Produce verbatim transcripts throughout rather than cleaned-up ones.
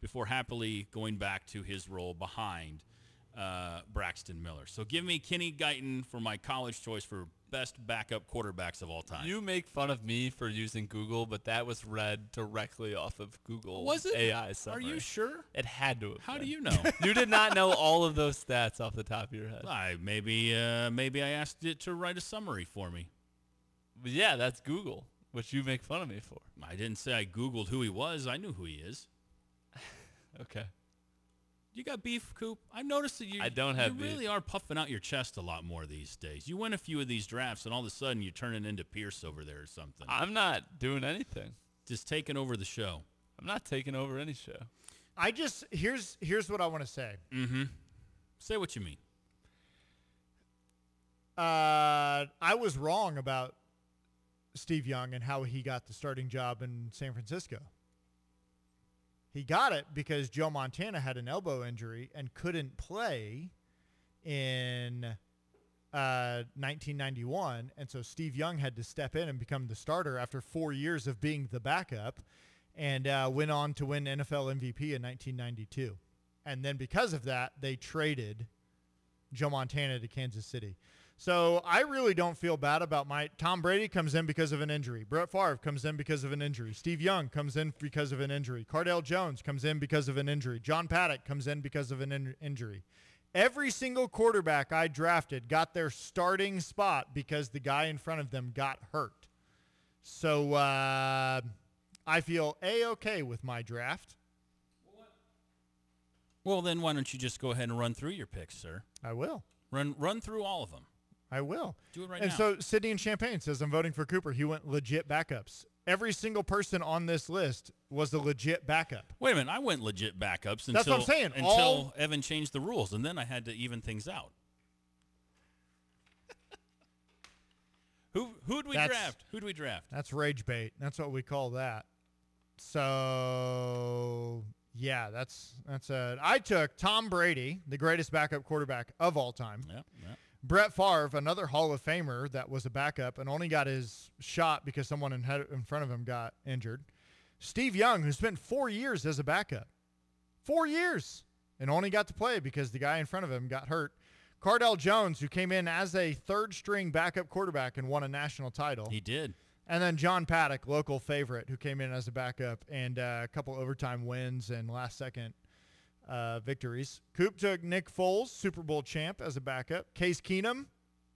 before happily going back to his role behind uh, Braxton Miller. So give me Kenny Guyton for my college choice for best backup quarterbacks of all time. You make fun of me for using Google, but that was read directly off of Google Was it? A I summary. Are you sure? It had to have How been. do you know? You did not know all of those stats off the top of your head. I maybe uh, maybe I asked it to write a summary for me. But yeah, that's Google, which you make fun of me for. I didn't say I Googled who he was. I knew who he is. Okay. You got beef, Coop? I've noticed that you, I don't have you beef. really are puffing out your chest a lot more these days. You win a few of these drafts, and all of a sudden you turn it into Pierce over there or something. I'm not doing anything. Just taking over the show. I'm not taking over any show. I just here's here's what I want to say. Mm-hmm. Say what you mean. Uh, I was wrong about Steve Young and how he got the starting job in San Francisco. He got it because Joe Montana had an elbow injury and couldn't play in uh, nineteen ninety-one. And so Steve Young had to step in and become the starter after four years of being the backup, and uh, went on to win N F L M V P in nineteen ninety-two. And then because of that, they traded Joe Montana to Kansas City. So I really don't feel bad about my Tom Brady comes in because of an injury. Brett Favre comes in because of an injury. Steve Young comes in because of an injury. Cardale Jones comes in because of an injury. John Paddock comes in because of an in- injury. Every single quarterback I drafted got their starting spot because the guy in front of them got hurt. So uh, I feel A-okay with my draft. Well, then why don't you just go ahead and run through your picks, sir? I will. Run run through all of them. I will. Do it right and now. so Sydney in Champaign says, I'm voting for Cooper. He went legit backups. Every single person on this list was a legit backup. Wait a minute. I went legit backups until, That's what I'm saying. until All- Evan changed the rules, and then I had to even things out. Who who'd we That's- draft? Who'd we draft? That's rage bait. That's what we call that. So, yeah, that's that's a. I took Tom Brady, the greatest backup quarterback of all time. Yeah, yeah. Brett Favre, another Hall of Famer that was a backup and only got his shot because someone in, head, in front of him got injured. Steve Young, who spent four years as a backup. Four years. And only got to play because the guy in front of him got hurt. Cardale Jones, who came in as a third-string backup quarterback and won a national title. He did. And then John Paddock, local favorite, who came in as a backup and uh, a couple overtime wins and last-second uh, victories. Coop took Nick Foles, Super Bowl champ, as a backup. Case Keenum,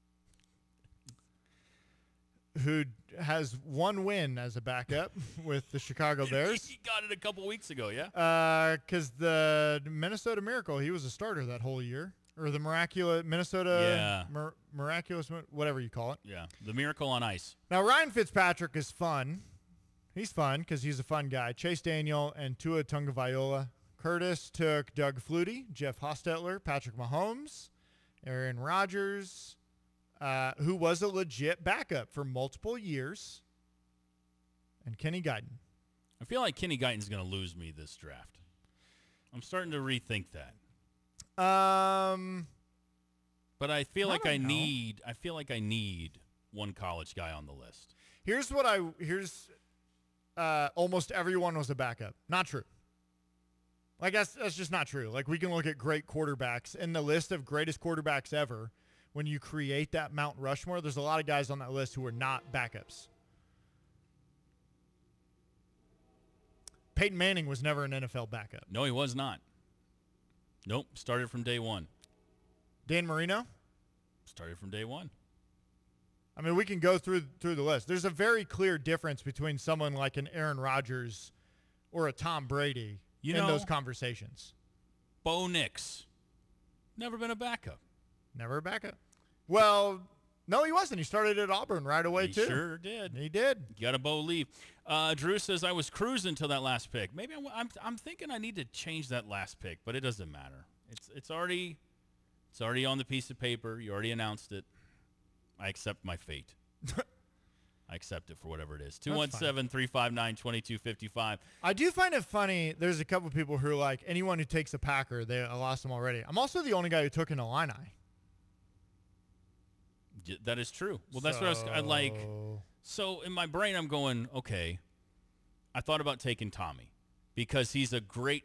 who has one win as a backup with the Chicago Bears. He got it a couple weeks ago, yeah? Because uh, the Minnesota Miracle, he was a starter that whole year. Or the miraculous Minnesota, Yeah. mir- miraculous, whatever you call it. Yeah. The Miracle on Ice. Now, Ryan Fitzpatrick is fun. He's fun because he's a fun guy. Chase Daniel and Tua Tagovailoa. Curtis took Doug Flutie, Jeff Hostetler, Patrick Mahomes, Aaron Rodgers, uh, who was a legit backup for multiple years, and Kenny Guyton. I feel like Kenny Guyton's going to lose me this draft. I'm starting to rethink that. Um, But I feel I like don't I know. need I feel like I need one college guy on the list. here's what I here's uh, almost everyone was a backup. Not true. Like that's that's just not true. Like we can look at great quarterbacks in the list of greatest quarterbacks ever. When you create that Mount Rushmore, there's a lot of guys on that list who are not backups. Peyton Manning was never an N F L backup. No, he was not. Nope, started from day one. Dan Marino. Started from day one. I mean, we can go through through the list. There's a very clear difference between someone like an Aaron Rodgers or a Tom Brady You in know- those conversations. Bo Nix. Never been a backup. Never a backup. Well, no, he wasn't. He started at Auburn right away, He too. sure did. He did. Got a Bo leave. Uh, Drew says, I was cruising till that last pick. Maybe I'm, I'm, I'm thinking I need to change that last pick, but it doesn't matter. It's it's already it's already on the piece of paper. You already announced it. I accept my fate. I accept it for whatever it is. two one seven, three five nine, two two five five. I do find it funny. There's a couple people who are like, anyone who takes a Packer, they I lost them already. I'm also the only guy who took an Illini. Y- That is true. Well, that's what I was I like. So- So in my brain, I'm going, okay, I thought about taking Tommy because he's a great